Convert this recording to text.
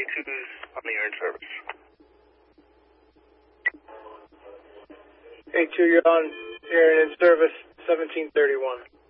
A2's on the air in service. A2, you're on air and in service, 1731.